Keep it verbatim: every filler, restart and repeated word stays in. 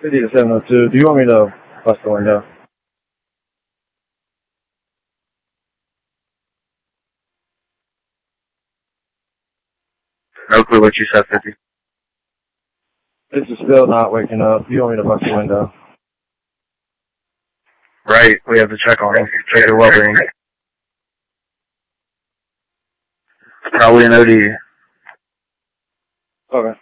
fifty to seven oh two. Do you want me to bust the window? No clue what you said, fifty. This is still not waking up. Do you want me to bust the window? Right, we have to check on him. Check your well-being. Probably an O D. Okay.